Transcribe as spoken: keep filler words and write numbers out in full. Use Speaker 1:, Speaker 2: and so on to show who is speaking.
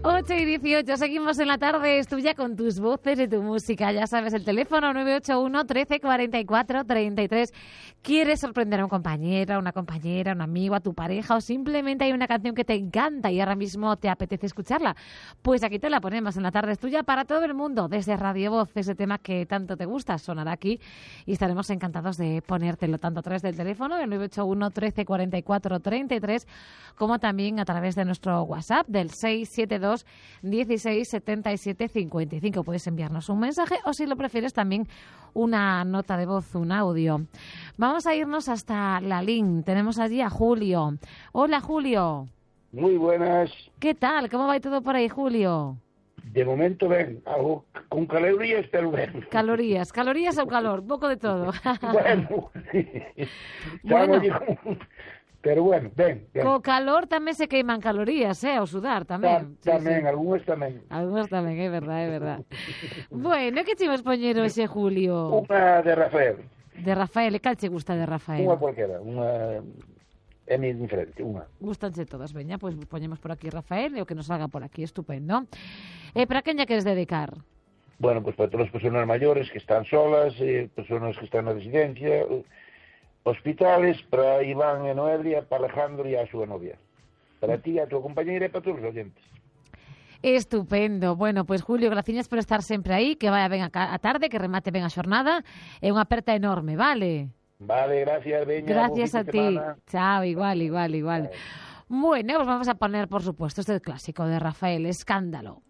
Speaker 1: ocho y dieciocho, seguimos en la tarde, es tuya con tus voces y tu música. Ya sabes, el teléfono nueve ocho uno, trece, cuarenta y cuatro, treinta y tres. ¿Quieres sorprender a un compañero, a una compañera, a un amigo, a tu pareja o simplemente hay una canción que te encanta y ahora mismo te apetece escucharla? Pues aquí te la ponemos en la tarde, es tuya para todo el mundo, desde Radio Voz, ese tema que tanto te gusta, sonará aquí y estaremos encantados de ponértelo tanto a través del teléfono, el nueve ocho uno, trece, cuarenta y cuatro, treinta y tres, como también a través de nuestro WhatsApp del seis siete dos, dieciséis, setenta y siete, cincuenta y cinco. Puedes enviarnos un mensaje o, si lo prefieres, también una nota de voz, un audio. Vamos a irnos hasta Lalín. Tenemos allí a Julio. Hola, Julio.
Speaker 2: Muy buenas.
Speaker 1: ¿Qué tal? ¿Cómo va todo por ahí, Julio?
Speaker 2: De momento, ven, algo con calorías, pero ven.
Speaker 1: Calorías, calorías o calor, un poco de todo.
Speaker 2: Bueno,
Speaker 1: bueno.
Speaker 2: Pero bueno, ven, ven.
Speaker 1: Con calor tamén se queiman calorías, eh, ao sudar tamén.
Speaker 2: Ta, tamén,
Speaker 1: sí, sí.
Speaker 2: algúns tamén.
Speaker 1: Algúns tamén, é verdad, é verdad. Bueno, que che vas poñer hoxe, Julio?
Speaker 2: Unha de Rafael.
Speaker 1: De Rafael, e cal che gusta de Rafael?
Speaker 2: Unha cualquera, unha... É mi diferente, unha.
Speaker 1: Gustanche todas, veña, pois pues poñemos por aquí Rafael e o que nos salga por aquí, estupendo. E para quen lle queres dedicar?
Speaker 2: Bueno, pois pues para todas as persoas maiores que están solas, eh, persoas que están na residencia... Hospitales, para Iván e Noelia, para Alejandro e a súa novia. Para ti, a tua compañeira e para todos os oyentes.
Speaker 1: Estupendo. Bueno, pois pues, Julio, graciñas por estar sempre aí, que vaya ben a, a tarde, que remate ben a xornada, e unha aperta enorme, vale?
Speaker 2: Vale, gracias, veña.
Speaker 1: Gracias a ti. Semana. Chao, igual, igual, igual. Vale. Bueno, pues vamos a poner, por supuesto, este clásico de Rafael, Escándalo.